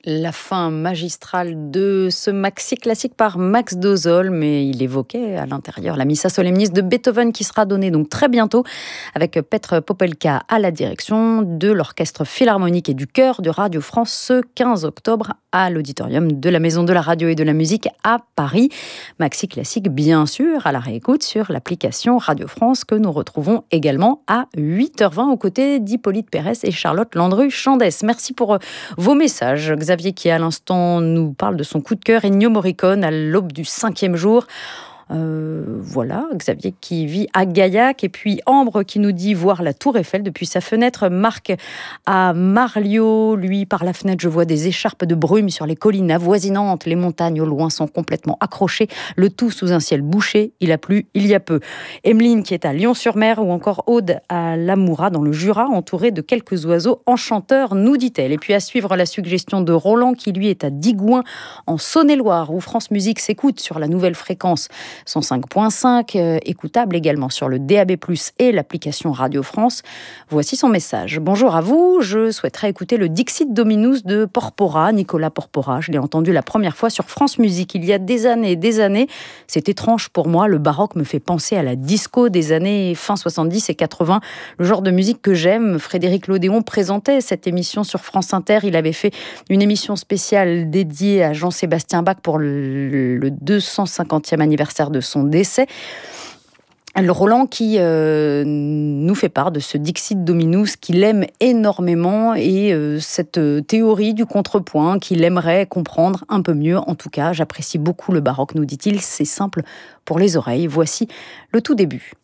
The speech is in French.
La fin magistrale de ce maxi classique par Max Dosol, mais il évoquait à l'intérieur la Missa Solemnis de Beethoven qui sera donnée donc très bientôt avec Petr Popelka à la direction de l'Orchestre Philharmonique et du Chœur de Radio France ce 15 octobre à l'auditorium de la Maison de la Radio et de la Musique à Paris. Maxi classique bien sûr à la réécoute sur l'application Radio France que nous retrouvons également à 8h20 aux côtés d'Hippolyte Pérez et Charlotte Landru-Chandès. Merci pour vos messages. Xavier qui à l'instant nous parle de son coup de cœur, Ennio Morricone à l'aube du 5e jour. Voilà, Xavier qui vit à Gaillac, et puis Ambre qui nous dit voir la Tour Eiffel depuis sa fenêtre. Marc à Marliot, lui par la fenêtre je vois des écharpes de brume sur les collines avoisinantes, les montagnes au loin sont complètement accrochées, le tout sous un ciel bouché, il a plu il y a peu. Emeline qui est à Lyon-sur-Mer, ou encore Aude à Lamoura dans le Jura, entourée de quelques oiseaux enchanteurs, nous dit-elle. Et puis à suivre la suggestion de Roland qui lui est à Digoin en Saône-et-Loire, où France Musique s'écoute sur la nouvelle fréquence 105.5, écoutable également sur le DAB+, et l'application Radio France. Voici son message. Bonjour à vous, je souhaiterais écouter le Dixit Dominus de Porpora, Nicolas Porpora. Je l'ai entendu la première fois sur France Musique il y a des années et des années. C'est étrange pour moi, le baroque me fait penser à la disco des années fin 70 et 80, le genre de musique que j'aime. Frédéric Lodéon présentait cette émission sur France Inter. Il avait fait une émission spéciale dédiée à Jean-Sébastien Bach pour le 250e anniversaire de son décès. Le Roland qui nous fait part de ce Dixit Dominus qu'il aime énormément, et cette théorie du contrepoint qu'il aimerait comprendre un peu mieux. En tout cas, j'apprécie beaucoup le baroque, nous dit-il, c'est simple pour les oreilles. Voici le tout début.